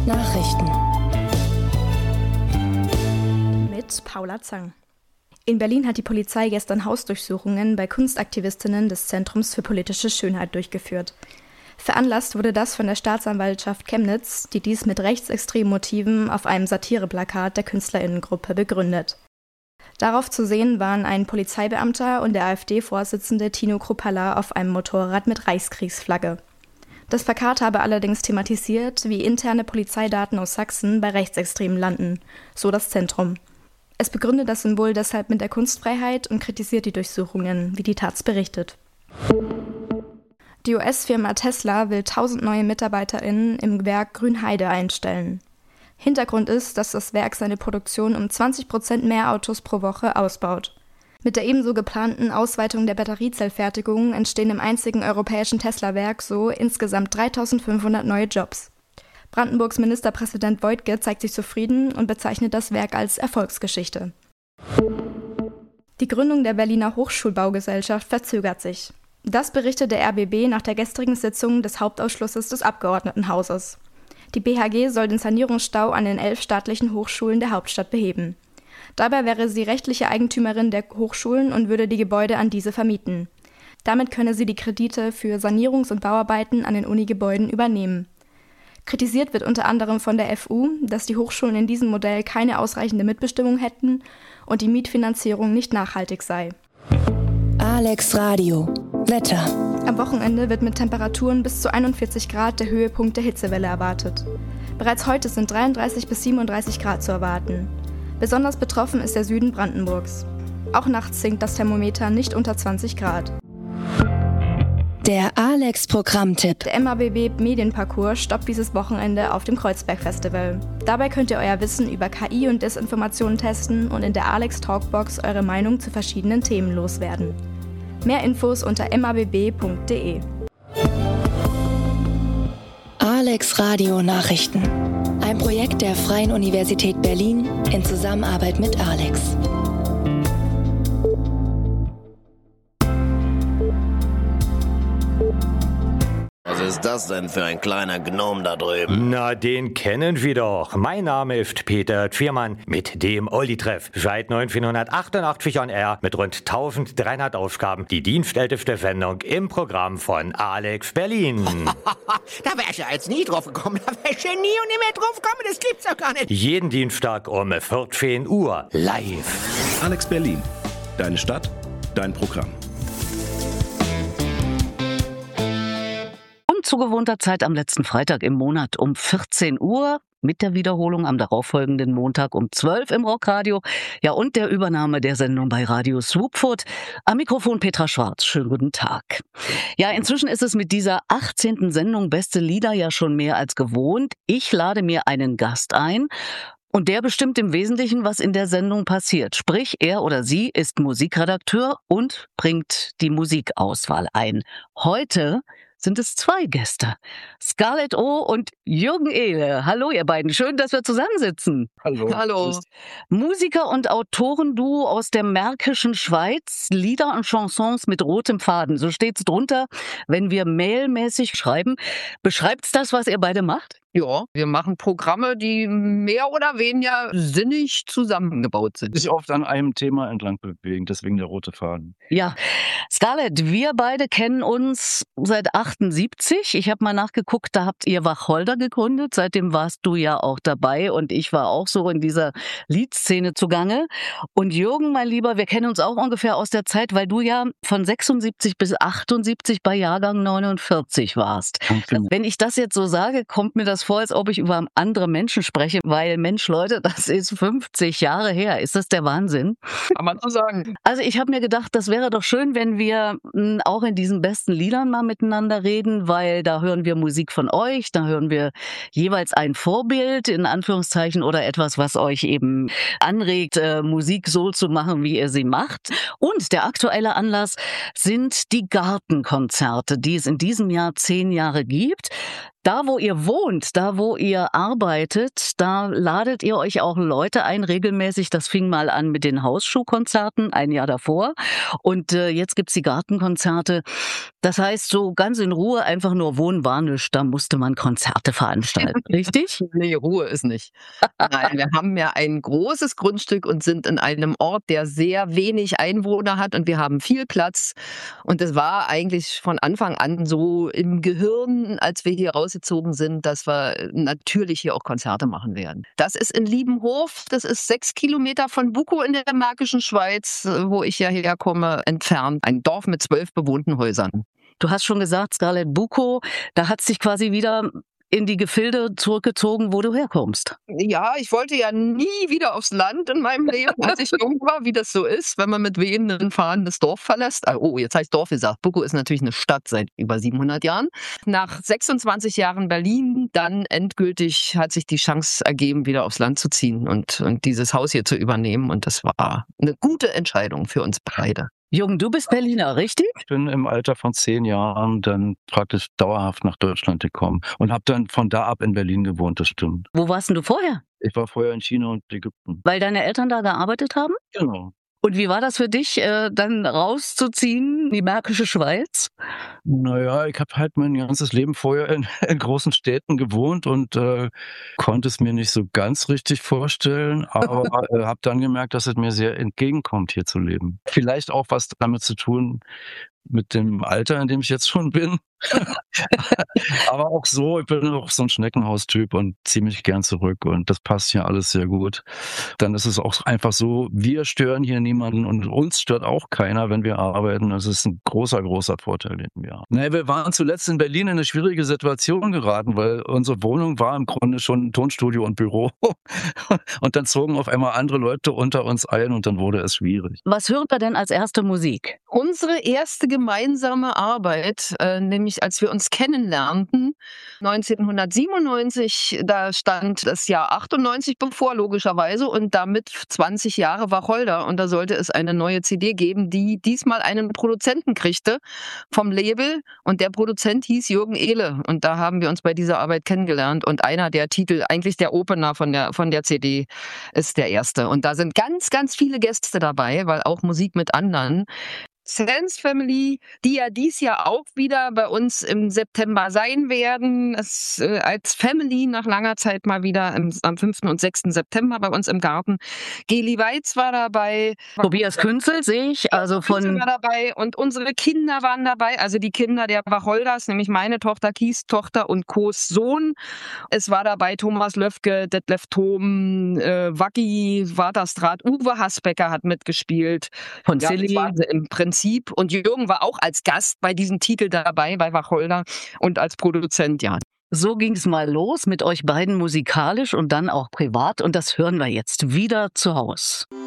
Nachrichten mit Paula Zang. In Berlin hat die Polizei gestern Hausdurchsuchungen bei Kunstaktivistinnen des Zentrums für politische Schönheit durchgeführt. Veranlasst wurde das von der Staatsanwaltschaft Chemnitz, die dies mit rechtsextremen Motiven auf einem Satireplakat der KünstlerInnengruppe begründet. Darauf zu sehen waren ein Polizeibeamter und der AfD-Vorsitzende Tino Kruppalla auf einem Motorrad mit Reichskriegsflagge. Das Plakat habe allerdings thematisiert, wie interne Polizeidaten aus Sachsen bei Rechtsextremen landen, so das Zentrum. Es begründet das Symbol deshalb mit der Kunstfreiheit und kritisiert die Durchsuchungen, wie die Taz berichtet. Die US-Firma Tesla will 1000 neue MitarbeiterInnen im Werk Grünheide einstellen. Hintergrund ist, dass das Werk seine Produktion um 20% mehr Autos pro Woche ausbaut. Mit der ebenso geplanten Ausweitung der Batteriezellfertigung entstehen im einzigen europäischen Tesla-Werk so insgesamt 3500 neue Jobs. Brandenburgs Ministerpräsident Woidke zeigt sich zufrieden und bezeichnet das Werk als Erfolgsgeschichte. Die Gründung der Berliner Hochschulbaugesellschaft verzögert sich. Das berichtet der RBB nach der gestrigen Sitzung des Hauptausschusses des Abgeordnetenhauses. Die BHG soll den Sanierungsstau an den 11 staatlichen Hochschulen der Hauptstadt beheben. Dabei wäre sie rechtliche Eigentümerin der Hochschulen und würde die Gebäude an diese vermieten. Damit könne sie die Kredite für Sanierungs- und Bauarbeiten an den Unigebäuden übernehmen. Kritisiert wird unter anderem von der FU, dass die Hochschulen in diesem Modell keine ausreichende Mitbestimmung hätten und die Mietfinanzierung nicht nachhaltig sei. Alex Radio. Wetter. Am Wochenende wird mit Temperaturen bis zu 41 Grad der Höhepunkt der Hitzewelle erwartet. Bereits heute sind 33 bis 37 Grad zu erwarten. Besonders betroffen ist der Süden Brandenburgs. Auch nachts sinkt das Thermometer nicht unter 20 Grad. Der Alex-Programmtipp. Der MABB Medienparcours stoppt dieses Wochenende auf dem Kreuzberg-Festival. Dabei könnt ihr euer Wissen über KI und Desinformation testen und in der Alex Talkbox eure Meinung zu verschiedenen Themen loswerden. Mehr Infos unter mabb.de. Alex Radio Nachrichten. Ein Projekt der Freien Universität Berlin in Zusammenarbeit mit Alex. Was ist das denn für ein kleiner Gnom da drüben? Na, den kennen wir doch. Mein Name ist Peter Tschirmann mit dem Olli-Treff. Seit 1988 on Air mit rund 1300 Aufgaben. Die dienstälteste Sendung im Programm von Alex Berlin. Da wär ich ja jetzt nie drauf gekommen. Da wär ich ja nie und nie mehr drauf gekommen. Das gibt's doch gar nicht. Jeden Dienstag um 14 Uhr live. Alex Berlin. Deine Stadt, dein Programm. Zu gewohnter Zeit am letzten Freitag im Monat um 14 Uhr mit der Wiederholung am darauffolgenden Montag um 12 im Rockradio. Ja, und der Übernahme der Sendung bei Radio Swoopfoot. Am Mikrofon Petra Schwarz. Schönen guten Tag. Ja, inzwischen ist es mit dieser 18. Sendung Beste Lieder ja schon mehr als gewohnt. Ich lade mir einen Gast ein. Und der bestimmt im Wesentlichen, was in der Sendung passiert. Sprich, er oder sie ist Musikredakteur und bringt die Musikauswahl ein. Heute sind es 2 Gäste. Scarlett O. und Jürgen Ehle. Hallo ihr beiden, schön, dass wir zusammensitzen. Hallo. Hallo. Musiker und Autorenduo aus der märkischen Schweiz, Lieder und Chansons mit rotem Faden. So steht's drunter, wenn wir mailmäßig schreiben. Beschreibt's das, was ihr beide macht? Ja, wir machen Programme, die mehr oder weniger sinnig zusammengebaut sind. Sich oft an einem Thema entlang bewegen, deswegen der rote Faden. Ja, Scarlett, wir beide kennen uns seit 78. Ich habe mal nachgeguckt, da habt ihr Wacholder gegründet. Seitdem warst du ja auch dabei und ich war auch so in dieser Liedszene zugange. Und Jürgen, mein Lieber, wir kennen uns auch ungefähr aus der Zeit, weil du ja von 76 bis 78 bei Jahrgang 49 warst. Genau. Wenn ich das jetzt so sage, kommt mir das vor, als ob ich über andere Menschen spreche, weil, Mensch, Leute, das ist 50 Jahre her. Ist das der Wahnsinn? Kann man so sagen. Also ich habe mir gedacht, das wäre doch schön, wenn wir auch in diesen besten Liedern mal miteinander reden, weil da hören wir Musik von euch, da hören wir jeweils ein Vorbild, in Anführungszeichen, oder etwas, was euch eben anregt, Musik so zu machen, wie ihr sie macht. Und der aktuelle Anlass sind die Gartenkonzerte, die es in diesem Jahr 10 Jahre gibt. Da, wo ihr wohnt, da, wo ihr arbeitet, da ladet ihr euch auch Leute ein regelmäßig. Das fing mal an mit den Hausschuhkonzerten ein Jahr davor. Und jetzt gibt's die Gartenkonzerte. Das heißt, so ganz in Ruhe einfach nur wohnen war nichts. Da musste man Konzerte veranstalten, richtig? Nee, Ruhe ist nicht. Nein, wir haben ja ein großes Grundstück und sind in einem Ort, der sehr wenig Einwohner hat und wir haben viel Platz. Und es war eigentlich von Anfang an so im Gehirn, als wir hier rausgezogen sind, dass wir natürlich hier auch Konzerte machen werden. Das ist in Liebenhof, das ist 6 Kilometer von Bukow in der Märkischen Schweiz, wo ich ja herkomme, entfernt. Ein Dorf mit 12 bewohnten Häusern. Du hast schon gesagt, Scarlett, Bukow, da hat sich quasi wieder in die Gefilde zurückgezogen, wo du herkommst. Ja, ich wollte ja nie wieder aufs Land in meinem Leben, als ich jung war, wie das so ist, wenn man mit wehenden Fahnen das Dorf verlässt. Oh, jetzt heißt Dorf gesagt. Bukow ist natürlich eine Stadt seit über 700 Jahren. Nach 26 Jahren Berlin, dann endgültig hat sich die Chance ergeben, wieder aufs Land zu ziehen und dieses Haus hier zu übernehmen. Und das war eine gute Entscheidung für uns beide. Jung, du bist Berliner, richtig? Ich bin im Alter von 10 Jahren dann praktisch dauerhaft nach Deutschland gekommen und habe dann von da ab in Berlin gewohnt, das stimmt. Wo warst denn du vorher? Ich war vorher in China und Ägypten. Weil deine Eltern da gearbeitet haben? Genau. Und wie war das für dich, dann rauszuziehen in die Märkische Schweiz? Naja, ich habe halt mein ganzes Leben vorher in großen Städten gewohnt und konnte es mir nicht so ganz richtig vorstellen, aber habe dann gemerkt, dass es mir sehr entgegenkommt, hier zu leben. Vielleicht auch was damit zu tun mit dem Alter, in dem ich jetzt schon bin. Aber auch so, ich bin auch so ein Schneckenhaustyp und ziehe mich gern zurück und das passt hier alles sehr gut. Dann ist es auch einfach so, wir stören hier niemanden und uns stört auch keiner, wenn wir arbeiten. Das ist ein großer, großer Vorteil, den wir haben. Naja, wir waren zuletzt in Berlin in eine schwierige Situation geraten, weil unsere Wohnung war im Grunde schon ein Tonstudio und Büro. Und dann zogen auf einmal andere Leute unter uns ein und dann wurde es schwierig. Was hören wir denn als erste Musik? Unsere erste gemeinsame Arbeit, nämlich als wir uns kennenlernten, 1997, da stand das Jahr 98 bevor, logischerweise, und damit 20 Jahre Wacholder. Und da sollte es eine neue CD geben, die diesmal einen Produzenten kriegte vom Label. Und der Produzent hieß Jürgen Ehle. Und da haben wir uns bei dieser Arbeit kennengelernt. Und einer der Titel, eigentlich der Opener von der CD, ist der erste. Und da sind ganz, ganz viele Gäste dabei, weil auch Musik mit anderen. Sands Family, die ja dies Jahr auch wieder bei uns im September sein werden, als Family nach langer Zeit mal wieder am 5. und 6. September bei uns im Garten. Geli Weiz war dabei. Tobias Künzel sehe ich, also von... war dabei und unsere Kinder waren dabei, also die Kinder der Wacholders, nämlich meine Tochter, Kies Tochter und Ko's Sohn. Es war dabei Thomas Löfke, Detlef Thom, Wacki, Waterstraat, Uwe Hasbecker hat mitgespielt. Von Silly. Ja, im Prinzip. Und Jürgen war auch als Gast bei diesem Titel dabei, bei Wacholder und als Produzent, ja. So ging es mal los mit euch beiden musikalisch und dann auch privat und das hören wir jetzt wieder zu Haus.